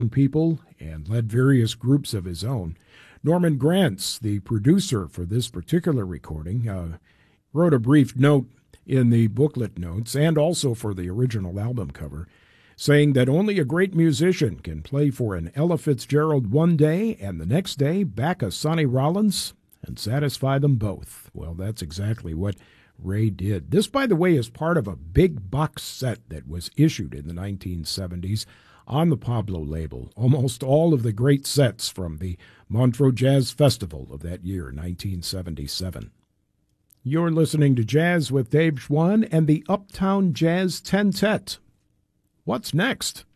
people and led various groups of his own. Norman Granz, the producer for this particular recording, wrote a brief note in the booklet notes and also for the original album cover, saying that only a great musician can play for an Ella Fitzgerald one day and the next day back a Sonny Rollins and satisfy them both. Well, that's exactly what Ray did. This, by the way, is part of a big box set that was issued in the 1970s on the Pablo label. Almost all of the great sets from the Montreux Jazz Festival of that year, 1977. You're listening to Jazz with Dave Schwann and the Uptown Jazz Tentet. What's next?